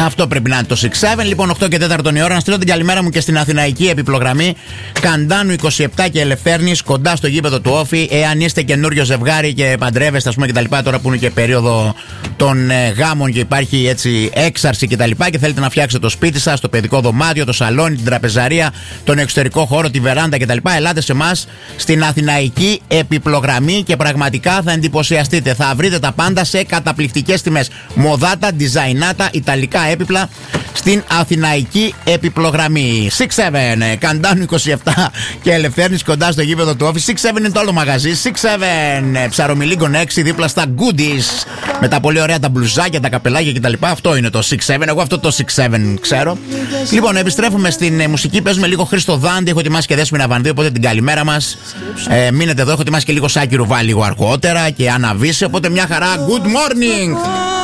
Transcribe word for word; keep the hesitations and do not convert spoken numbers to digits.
Αυτό πρέπει να είναι το έξι επτά. Λοιπόν, οκτώ και τέσσερα η ώρα. Να στείλω την καλημέρα μου και στην αθηναϊκή επιπλογραμμή Καντάνου είκοσι επτά και Ελευθέρνης, κοντά στο γήπεδο του Όφη. Εάν είστε καινούριο ζευγάρι και παντρεύεστε, α πούμε, κτλ. Τώρα που είναι και περίοδο των ε, γάμων και υπάρχει έτσι έξαρση κτλ. Και, και θέλετε να φτιάξετε το σπίτι σας, το παιδικό δωμάτιο, το σαλόνι, την τραπεζαρία, τον εξωτερικό χώρο, τη βεράντα κτλ. Ελάτε σε εμάς στην αθηναϊκή επιπλογραμμή και πραγματικά θα εντυπωσιαστείτε. Θα βρείτε τα πάντα σε καταπληκτικές τιμές. Μοδάτα, διζαϊνάτα, ιταλικά έπιπλα στην αθηναϊκή επιπλογραμμή. έξι επτά, Καντάνου είκοσι επτά και Ελευθέρνης, κοντά στο γήπεδο του Office. έξι επτά είναι το όλο μαγαζί. έξι επτά, Ψαρομιλίγκον έξι, δίπλα στα goodies. Με τα πολύ ωραία τα μπλουζάκια, τα καπελάκια κτλ. Αυτό είναι το έξι επτά. Εγώ αυτό το έξι επτά ξέρω. Λοιπόν, επιστρέφουμε στην ε, μουσική. Παίζουμε λίγο Χρήστο Δάντη. Έχω ετοιμάσει και Δέσποινα Βανδύ, οπότε την καλημέρα μας. Ε, μείνετε εδώ. Έχω ετοιμάσει και λίγο Σάκη Ρουβά λίγο αργότερα και Άννα Βύση. Οπότε μια χαρά. Good morning!